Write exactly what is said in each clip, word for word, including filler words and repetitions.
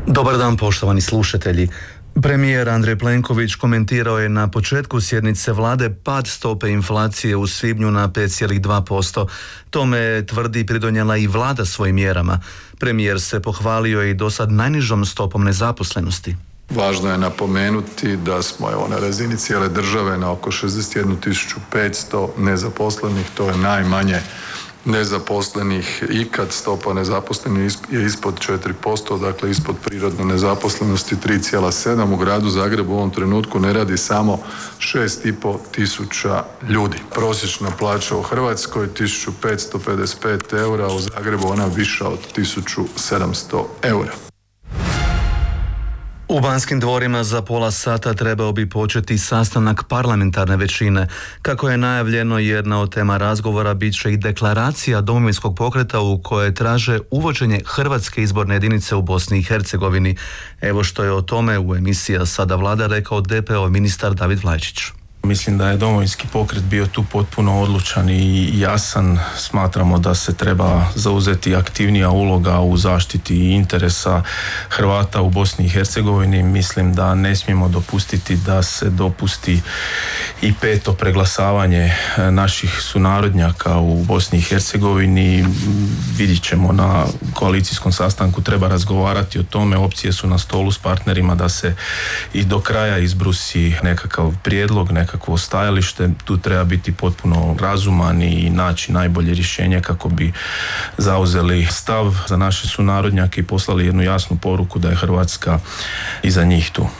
Dobar dan, poštovani slušatelji. Premijer Andrej Plenković komentirao je na početku sjednice vlade pad stope inflacije u svibnju na pet zarez dva posto. Tome tvrdi pridonijela i vlada svojim mjerama. Premijer se pohvalio i dosad najnižom stopom nezaposlenosti. Važno je napomenuti da smo evo, na razini cijele države na oko šezdeset jednu tisuću petsto nezaposlenih, to je najmanje nezaposlenih ikad. Stopa nezaposlenih je ispod četiri posto, dakle ispod prirodne nezaposlenosti tri zarez sedam. U gradu Zagrebu u ovom trenutku ne radi samo šest i pol tisuća ljudi. Prosječna plaća u Hrvatskoj tisuću petsto pedeset pet eura, u Zagrebu ona viša od tisuću sedamsto eura. U Banskim dvorima za pola sata trebao bi početi sastanak parlamentarne većine. Kako je najavljeno, jedna od tema razgovora bit će i deklaracija Domovinskog pokreta u kojoj traže uvođenje hrvatske izborne jedinice u Bosni i Hercegovini. Evo što je o tome u emisiji Sada Vlada rekao D P-ov ministar David Vlajčić. Mislim da je Domovinski pokret bio tu potpuno odlučan i jasan. Smatramo da se treba zauzeti aktivnija uloga u zaštiti interesa Hrvata u Bosni i Hercegovini. Mislim da ne smijemo dopustiti da se dopusti i peto preglasavanje naših sunarodnjaka u Bosni i Hercegovini. Vidjet ćemo na koalicijskom sastanku, treba razgovarati o tome. Opcije su na stolu s partnerima da se i do kraja izbrusi nekakav prijedlog, nekakav kakvo stajalište. Tu treba biti potpuno razuman i naći najbolje rješenje kako bi zauzeli stav za naše sunarodnjake i poslali jednu jasnu poruku da je Hrvatska iza njih tu.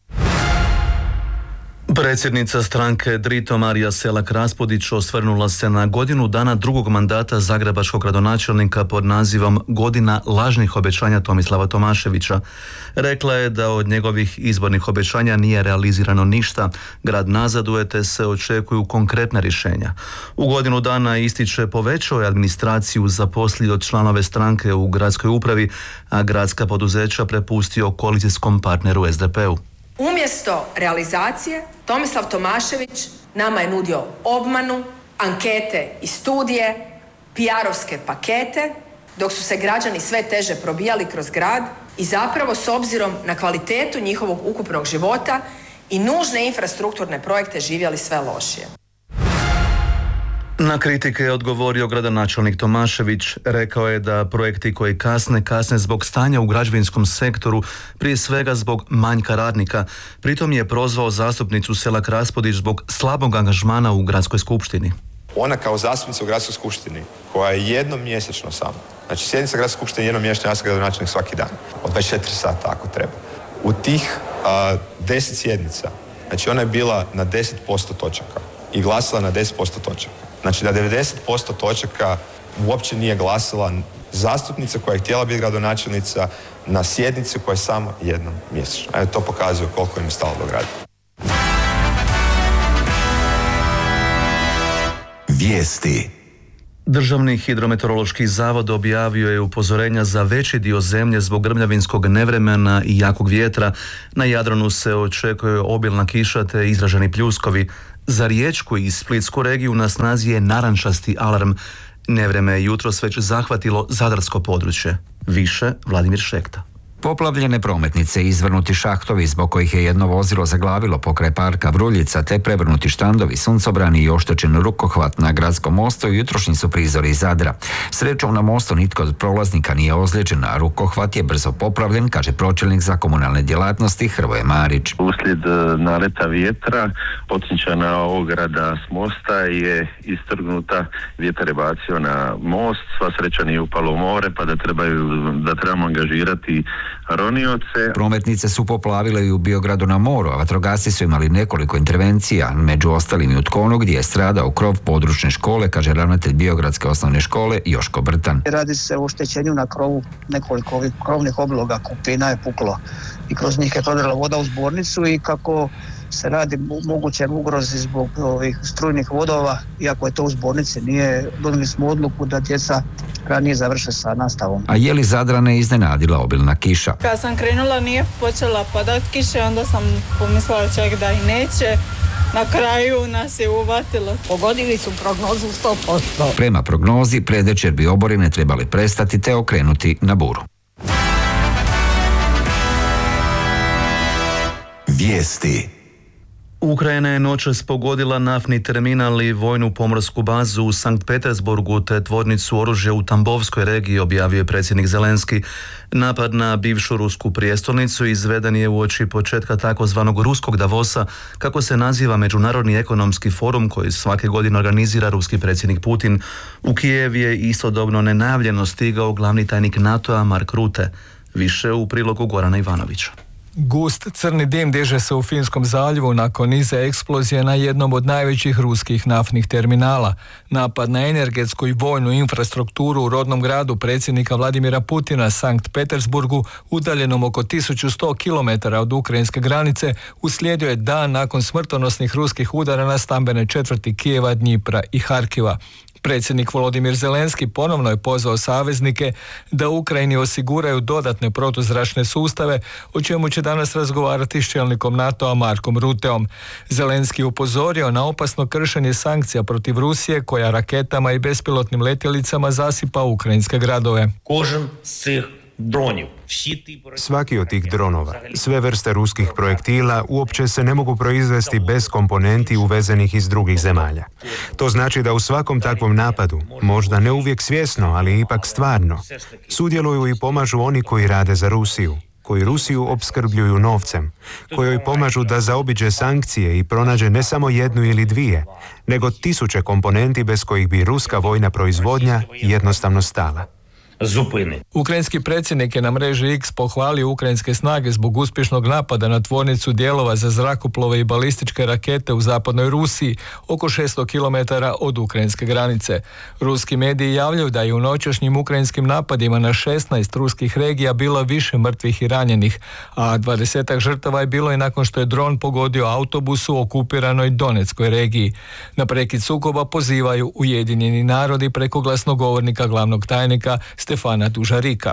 Predsjednica stranke Drito Marija Selak-Raspudić osvrnula se na godinu dana drugog mandata zagrebačkog gradonačelnika pod nazivom Godina lažnih obećanja Tomislava Tomaševića. Rekla je da od njegovih izbornih obećanja nije realizirano ništa, grad nazaduje te se očekuju konkretna rješenja. U godinu dana, ističe, povećao je administraciju, zaposlio članove stranke u gradskoj upravi, a gradska poduzeća prepustio koalicijskom partneru S D P-u. Umjesto realizacije, Tomislav Tomašević nama je nudio obmanu, ankete i studije, P R-ovske pakete, dok su se građani sve teže probijali kroz grad i zapravo s obzirom na kvalitetu njihovog ukupnog života i nužne infrastrukturne projekte živjeli sve lošije. Na kritike je odgovorio gradonačelnik Tomašević. Rekao je da projekti koji kasne, kasne zbog stanja u građevinskom sektoru, prije svega zbog manjka radnika. Pritom je prozvao zastupnicu Selak-Raspudić zbog slabog angažmana u gradskoj skupštini. Ona kao zastupnica u gradskoj skupštini, koja je jednom mjesečno samo, znači sjednica gradske skupštine jednom mjesečno, ja sam gradonačelnik svaki dan, od dvadeset četiri sata ako treba. U tih a, deset sjednica, znači ona je bila na deset posto točaka i glasila na deset posto točaka. Znači da devedeset posto točaka uopće nije glasila zastupnica koja je htjela biti gradonačelnica na sjednici koja je samo jednom mjesečno. Evo, to pokazuje koliko im je stalo do grada. Vijesti. Državni hidrometeorološki zavod objavio je upozorenja za veći dio zemlje zbog grmljavinskog nevremena i jakog vjetra. Na Jadranu se očekuje obilna kiša te izraženi pljuskovi. Za Riječku i Splitsku regiju na snazi je narančasti alarm. Nevreme je jutros već zahvatilo zadarsko područje. Više Vladimir Šekta. Poplavljene prometnice i izvrnuti šahtovi zbog kojih je jedno vozilo zaglavilo pokraj parka Vruljica te prevrnuti štandovi, suncobrani i oštećen rukohvat na gradskom mostu jutrošnji su prizori iz Zadra. Srećom na mostu nitko od prolaznika nije ozlijeđen, a rukohvat je brzo popravljen, kaže pročelnik za komunalne djelatnosti Hrvoje Marić. Uslijed naleta vjetra odsječana ograda s mosta je istrgnuta, vjetar je bacio na most, sva sreća nije upalo u more pa da, trebaju, da trebamo angažirati ronioce. Prometnice su poplavile i u Biogradu na moru, a vatrogasci su imali nekoliko intervencija, među ostalim i u Tkonu gdje je stradao krov područne škole, kaže ravnatelj Biogradske osnovne škole Joško Brtan. Radi se o oštećenju na krovu, nekoliko ovih krovnih obloga, kupina je puklo i kroz njih je prodrla voda u zbornicu i kako se radi moguće ugrozi zbog ovih strujnih vodova, iako je to u zbornici, nije, donijeli smo odluku da djeca ranije završe sa nastavom. A je li Zadrane iznenadila obilna kiša? Kad sam krenula nije počela padat kiše, onda sam pomislila čak da i neće. Na kraju nas je uvatilo. Pogodili su prognozu sto posto. Prema prognozi, predvečer bi oborine trebali prestati te okrenuti na buru. Vijesti. Ukrajina je noćas pogodila naftni terminal i vojnu pomorsku bazu u Sankt Petersburgu te tvornicu oružja u Tambovskoj regiji, objavio je predsjednik Zelenski. Napad na bivšu rusku prijestolnicu izveden je uoči početka takozvanog ruskog Davosa, kako se naziva međunarodni ekonomski forum koji svake godine organizira ruski predsjednik Putin. U Kijev je istodobno nenajavljeno stigao glavni tajnik NATO-a Mark Rutte. Više u prilogu Gorana Ivanovića. Gust crni dim diže se u Finskom zaljevu nakon niza eksplozije na jednom od najvećih ruskih naftnih terminala. Napad na energetsku i vojnu infrastrukturu u rodnom gradu predsjednika Vladimira Putina, Sankt Petersburgu, udaljenom oko tisuću sto kilometara od ukrajinske granice, uslijedio je dan nakon smrtonosnih ruskih udara na stambene četvrti Kijeva, Dnjipra i Harkiva. Predsjednik Volodimir Zelenski ponovno je pozvao saveznike da Ukrajini osiguraju dodatne protuzračne sustave, o čemu će danas razgovarati s čelnikom NATO-a Markom Rutteom. Zelenski upozorio na opasno kršenje sankcija protiv Rusije, koja raketama i bespilotnim letjelicama zasipa ukrajinske gradove. Kožen cih dronів. Svaki od tih dronova, sve vrste ruskih projektila uopće se ne mogu proizvesti bez komponenti uvezenih iz drugih zemalja. To znači da u svakom takvom napadu, možda ne uvijek svjesno, ali ipak stvarno, sudjeluju i pomažu oni koji rade za Rusiju, koji Rusiju opskrbljuju novcem, koji joj pomažu da zaobiđe sankcije i pronađe ne samo jednu ili dvije, nego tisuće komponenti bez kojih bi ruska vojna proizvodnja jednostavno stala. Zupini. Ukrajinski predsjednik je na mreži X pohvalio ukrajinske snage zbog uspješnog napada na tvornicu dijelova za zrakoplove i balističke rakete u zapadnoj Rusiji, oko šesto kilometara od ukrajinske granice. Ruski mediji javljaju da je u noćašnjim ukrajinskim napadima na šesnaest ruskih regija bilo više mrtvih i ranjenih, a dvadesetak žrtava je bilo i nakon što je dron pogodio autobus u okupiranoj Donetskoj regiji. Na prekid sukoba pozivaju Ujedinjeni narodi preko glasnogovornika glavnog tajnika Stefana Dužarika.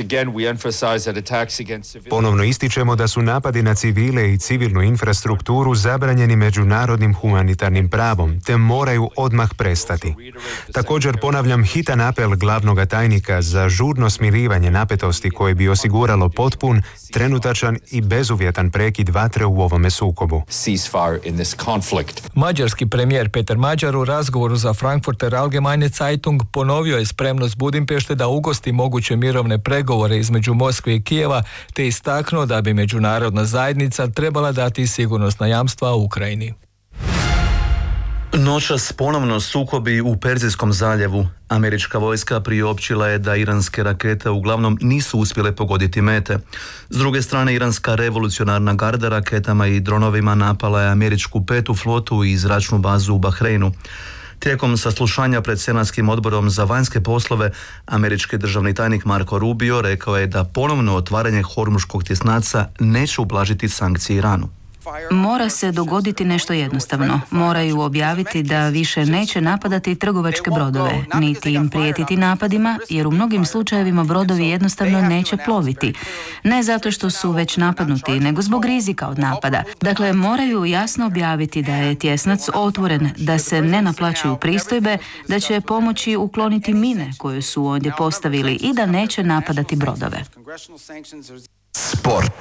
Ponovno ističemo da su napadi na civile i civilnu infrastrukturu zabranjeni međunarodnim humanitarnim pravom, te moraju odmah prestati. Također ponavljam hitan apel glavnog tajnika za žurno smirivanje napetosti koje bi osiguralo potpun, trenutačan i bezuvjetan prekid vatre u ovome sukobu. Mađarski premijer Peter Mađar u razgovoru za Frankfurter Allgemeine Zeitung ponovio je spremnost Budimpešte da ugosti moguće mirovne pregovore između Moskve i Kijeva, te istaknuo da bi međunarodna zajednica trebala dati sigurnosna jamstva u Ukrajini. Noćas ponovno sukobi u Perzijskom zaljevu. Američka vojska priopćila je da iranske rakete uglavnom nisu uspjele pogoditi mete. S druge strane, iranska revolucionarna garda raketama i dronovima napala je američku petu flotu i zračnu bazu u Bahreinu. Tijekom saslušanja pred Senatskim odborom za vanjske poslove, američki državni tajnik Marco Rubio rekao je da ponovno otvaranje Hormuškog tjesnaca neće ublažiti sankcije Iranu. Mora se dogoditi nešto jednostavno. Moraju objaviti da više neće napadati trgovačke brodove, niti im prijetiti napadima, jer u mnogim slučajevima brodovi jednostavno neće ploviti. Ne zato što su već napadnuti, nego zbog rizika od napada. Dakle, moraju jasno objaviti da je tjesnac otvoren, da se ne naplaćuju pristojbe, da će pomoći ukloniti mine koje su ondje postavili i da neće napadati brodove. Sport.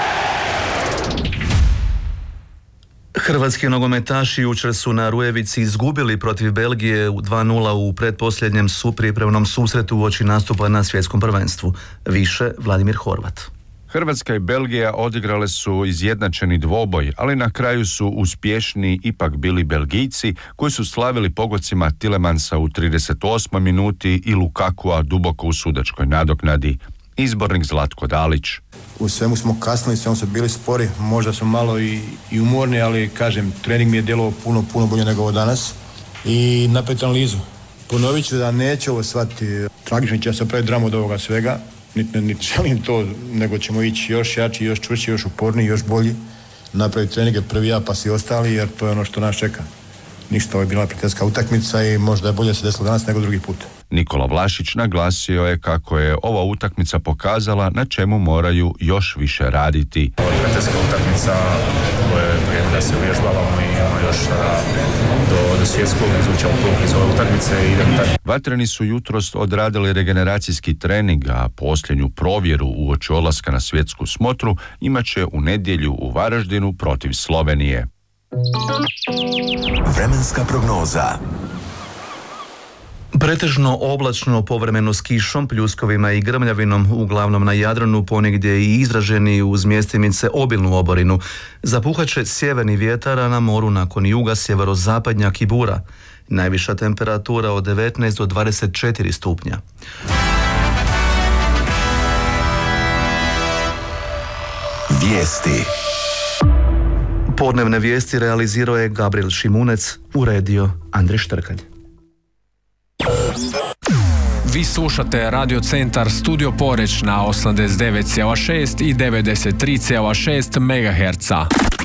Hrvatski nogometaši jučer su na Rujevici izgubili protiv Belgije u dva nula u pretposljednjem supripremnom susretu uoči nastupa na svjetskom prvenstvu. Više Vladimir Horvat. Hrvatska i Belgija odigrale su izjednačeni dvoboj, ali na kraju su uspješni ipak bili Belgijci koji su slavili pogodcima Tilemansa u trideset osmoj minuti i Lukakua duboko u sudačkoj nadoknadi. Izbornik Zlatko Dalić. U svemu smo kasnili, svemu su bili spori, možda su malo i, i umorni, ali kažem, trening mi je djelovao puno, puno bolje nego ovo danas i napet analizu. Ponovit ću da neće ovo shvatiti tragično, će se pravi dramu od ovoga svega, niti nit želim to, nego ćemo ići još jači, još čvršći, još uporniji, još bolji, napraviti treninge prvi ja pa svi ostali, jer to je ono što nas čeka. Ništa, ovo je bila prijateljska utakmica i možda je bolje se desilo danas nego drugi put. Nikola Vlašić naglasio je kako je ova utakmica pokazala na čemu moraju još više raditi. Prijateljska utakmica koje je vrijeme da se uvježbavamo i imamo još do, do svjetskog izvučamo klub iz ove utakmice i idemo tako. Vatreni su jutros odradili regeneracijski trening, a posljednju provjeru uoči odlaska na svjetsku smotru imat će u nedjelju u Varaždinu protiv Slovenije. Vremenska prognoza. Pretežno oblačno, povremeno s kišom, pljuskovima i grmljavinom, uglavnom na Jadranu, ponegdje i izraženi uz mjestimice obilnu oborinu. Zapuhaće sjeverni vjetar, a na moru nakon juga sjeverozapadnjak i bura. Najviša temperatura od devetnaest do dvadeset četiri stupnja. Vijesti. Podnevne vijesti realizirao je Gabriel Šimunec, uredio Andrej Štrkalj. Vi slušate Radio Centar Studio Poreć na osamdeset devet zarez šest i devedeset tri zarez šest megaherca.